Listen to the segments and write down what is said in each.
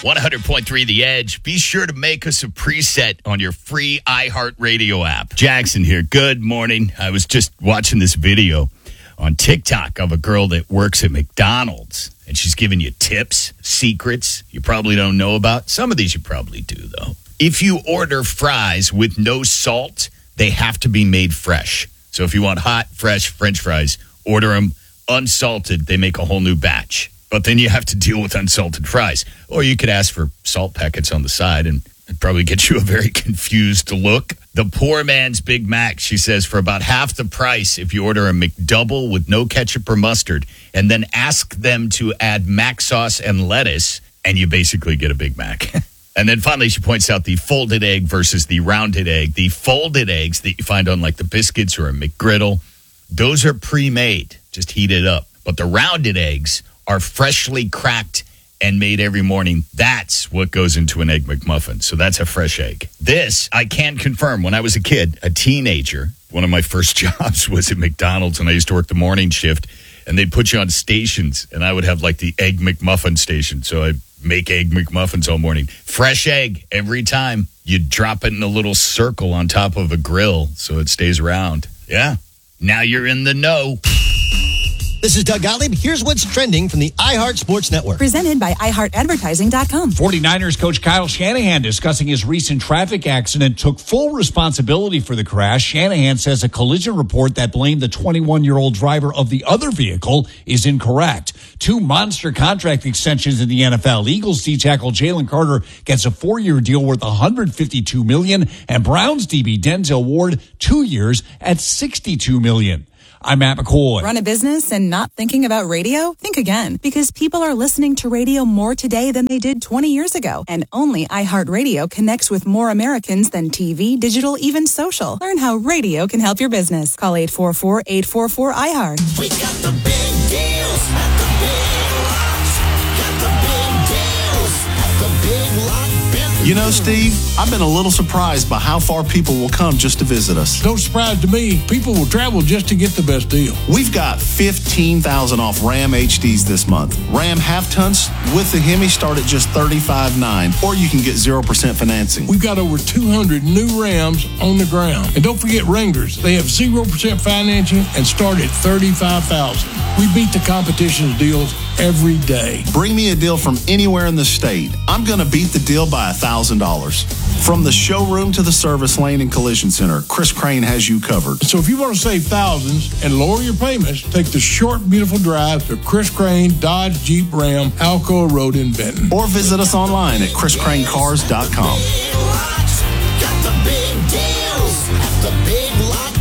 100.3 The Edge. Be sure to make us a preset on your free iHeartRadio app. Jackson here. Good morning. I was just watching this video on TikTok of a girl that works at McDonald's, and she's giving you tips, secrets you probably don't know about. Some of these you probably do, though. If you order fries with no salt, they have to be made fresh. So if you want hot, fresh French fries, order them unsalted. They make a whole new batch. But then you have to deal with unsalted fries. Or you could ask for salt packets on the side, and it'd probably get you a very confused look. The poor man's Big Mac, she says, for about half the price if you order a McDouble with no ketchup or mustard, and then ask them to add mac sauce and lettuce, and you basically get a Big Mac. And then finally, she points out the folded egg versus the rounded egg. The folded eggs that you find on like the biscuits or a McGriddle, those are pre-made, just heated up. But the rounded eggs are freshly cracked and made every morning. That's what goes into an Egg McMuffin. So that's a fresh egg. This, I can confirm, when I was a kid, a teenager, one of my first jobs was at McDonald's, and I used to work the morning shift, and they'd put you on stations, and I would have like the Egg McMuffin station. So I'd make Egg McMuffins all morning. Fresh egg every time. You drop it in a little circle on top of a grill so it stays round. Yeah. Now you're in the know. This is Doug Gottlieb. Here's what's trending from the iHeart Sports Network. Presented by iHeartAdvertising.com. 49ers coach Kyle Shanahan discussing his recent traffic accident took full responsibility for the crash. Shanahan says a collision report that blamed the 21-year-old driver of the other vehicle is incorrect. 2 monster contract extensions in the NFL. Eagles D tackle Jalen Carter gets a 4-year deal worth $152 million, and Browns DB Denzel Ward 2 years at $62 million. I'm Matt McCoy. Run a business and not thinking about radio? Think again, because people are listening to radio more today than they did 20 years ago. And only iHeartRadio connects with more Americans than TV, digital, even social. Learn how radio can help your business. Call 844-844-iHeart. We got the big deals at the Big Lots. Got the big deals at the Big Lot Benton. You know, Steve, I've been a little surprised by how far people will come just to visit us. No surprise to me. People will travel just to get the best deal. We've got $15,000 off Ram HDs this month. Ram half-tons with the Hemi start at just $35,900, or you can get 0% financing. We've got over 200 new Rams on the ground. And don't forget Wranglers. They have 0% financing and start at $35,000. We beat the competition's deals every day. Bring me a deal from anywhere in the state. I'm going to beat the deal by $1,000. From the showroom to the service lane and collision center, Chris Crane has you covered. So if you want to save thousands and lower your payments, take the short, beautiful drive to Chris Crane Dodge Jeep Ram Alcoa Road in Benton. Or visit us online at chriscranecars.com. Got the big deals at the Big Lot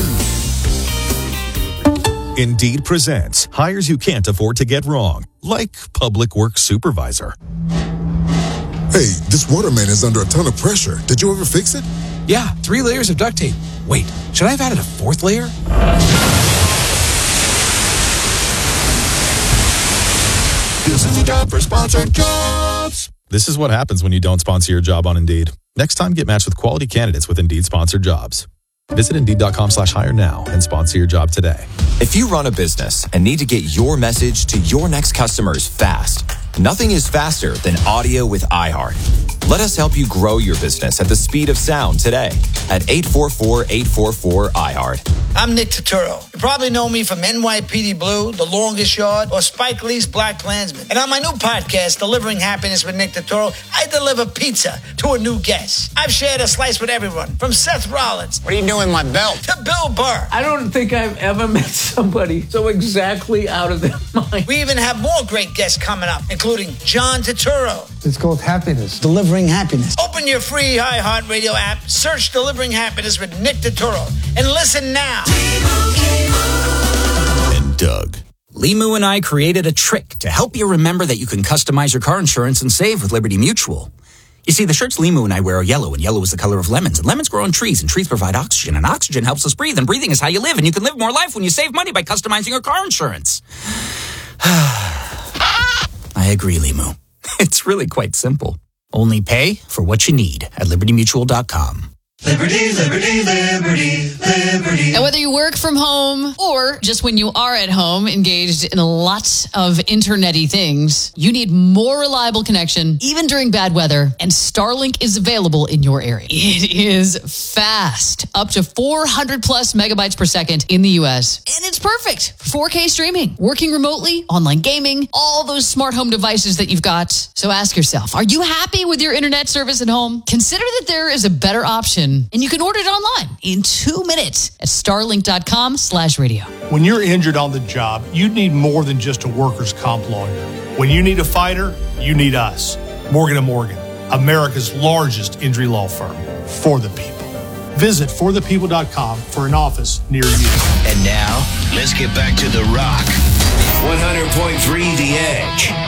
Benton. Indeed presents hires you can't afford to get wrong, like public works supervisor. Hey, this waterman is under a ton of pressure. Did you ever fix it? Yeah, 3 layers of duct tape. Wait, should I have added a 4th layer? This is a job for sponsored jobs. This is what happens when you don't sponsor your job on Indeed. Next time, get matched with quality candidates with Indeed sponsored jobs. Visit Indeed.com/hire now and sponsor your job today. If you run a business and need to get your message to your next customers fast, nothing is faster than audio with iHeart. Let us help you grow your business at the speed of sound today at 844-844-iHeart. I'm Nick Turturro. You probably know me from NYPD Blue, The Longest Yard, or Spike Lee's Black Klansman. And on my new podcast, Delivering Happiness with Nick Turturro, I deliver pizza to a new guest. I've shared a slice with everyone, from Seth Rollins. What are you doing with my belt? To Bill Burr. I don't think I've ever met somebody so exactly out of their mind. We even have more great guests coming up, including John Turturro. It's called Happiness. Delivering Happiness. Open your free iHeartRadio app, search Delivering Happiness with Nick Turturro, and listen now. And Doug. Limu and I created a trick to help you remember that you can customize your car insurance and save with Liberty Mutual. You see, the shirts Limu and I wear are yellow, and yellow is the color of lemons. And lemons grow on trees, and trees provide oxygen. And oxygen helps us breathe, and breathing is how you live. And you can live more life when you save money by customizing your car insurance. I agree, Limu. It's really quite simple. Only pay for what you need at LibertyMutual.com. Liberty, liberty, liberty, liberty. And whether you work from home or just when you are at home engaged in lots of internet-y things, you need more reliable connection, even during bad weather, and Starlink is available in your area. It is fast, up to 400 plus megabytes per second in the US, and it's perfect for 4K streaming, working remotely, online gaming, all those smart home devices that you've got. So ask yourself, are you happy with your internet service at home? Consider that there is a better option, and you can order it online in 2 minutes at starlink.com/radio. When you're injured on the job, you need more than just a workers' comp lawyer. When you need a fighter, you need us. Morgan & Morgan, America's largest injury law firm. For the people. Visit forthepeople.com for an office near you. And now, let's get back to The Rock. 100.3 The Edge.